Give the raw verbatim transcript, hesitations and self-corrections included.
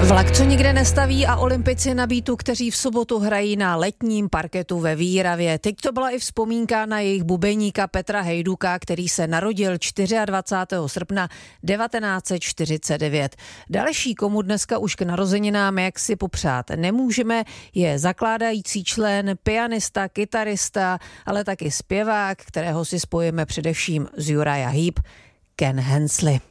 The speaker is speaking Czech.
Vlak, co nikde nestaví, a olympici na Beatu, kteří v sobotu hrají na letním parketu ve Výravě. Teď to byla i vzpomínka na jejich bubeníka Petra Hejduka, který se narodil dvacátého čtvrtého srpna devatenáct set čtyřicet devět. Další, komu dneska už k narozeninám jak si popřát nemůžeme, je zakládající člen, pianista, kytarista, ale taky zpěvák, kterého si spojíme především z Uriah Heep, Ken Hensley.